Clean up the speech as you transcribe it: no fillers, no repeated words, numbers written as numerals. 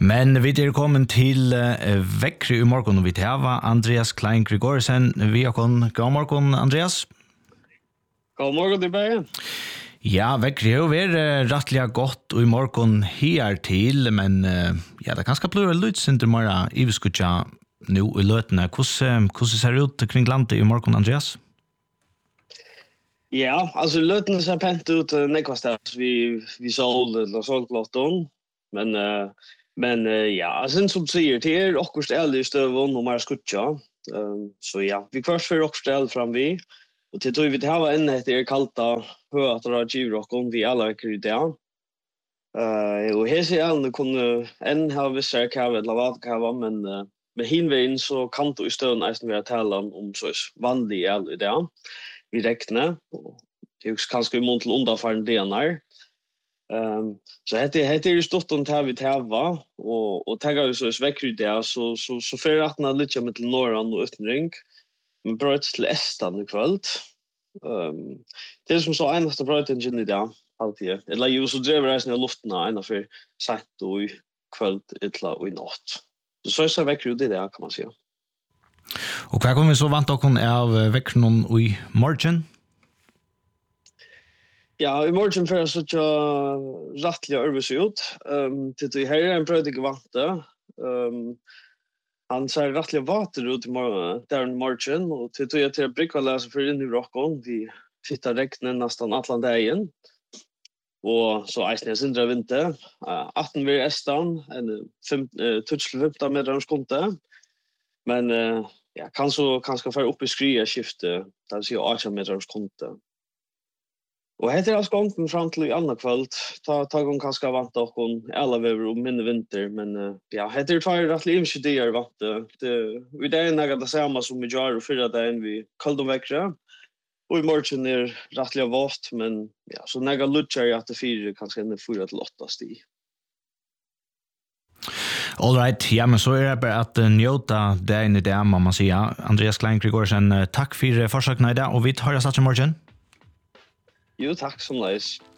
Men vi är kommen till Växjö i morgon och vi har Andreas Klein Gregorsen. Vi har kommit. God morgon, Andreas. God morgon, det är Ja, Växjö är rättliga gott och i morgon här till, men ja, det kanske blir lite synd imorgon i vi ska nu i lötena. Hur ser det ut kring landet i morgon, Andreas? Ja, alltså lötena ser pent ut nekvastans vi såld och såldklotton, men ja, sen som säger till också ärligt stövon och mer skutcha. Så ja, vi kvar för också ärligt fram vi. Och till vi det här var ännu ett kalta höra givrockon vi alla veckor idag. Och här ser jag kunde en ha vissa kava lavat kava men hinvägen så kan du i stön nästan vi tala om så vanlig all idag. Vi räknar och det kanske vi måste undanfärden det när. Så heter ju stort om vi täva och tagga ju så veckor där så för att när lite med till norran och östring. Men bröt till Estan ikväll. Det är som så enaste bröten i dag alltid. Eller ju så driver resten i luften ena för satt och i kväll och i natt. Så väcker det där kan man säga. Och vad kommer vi så vant och av väcknon i morgon? Ja, i morgon för så att rättliga arbets ut. Det här är en brödig vante. Han ser rättliga vatten ut i morgon, där en morgon och till jag till att bricka läsa för in i rockon. Vi tittar räknen nästan Atlantägen. Och så ägstningen sindra vinter. 18 vid Estan, en 15 meter skonte. Men ja, kanske få upp i skria skifte, där ser 18 meter skonte. Och heter alltså gången fram till andra kväll. Ta gång kanske vant och alla över och minne vinter men ja, heter två rättligt initiativ vant. Det det är något det samma som vi gör och förra dagen vi kallade väckra. Och i morgon är rättligt vart men ja, så några lutchar att det fyra kanske ändå 4 till 8 stig. All right, ja, men så är det bara att njuta dagen i det man säga. Andreas Klein Gregorsen, tack för försöken idag och vi tar oss att imorgon. Jo, tack så nice.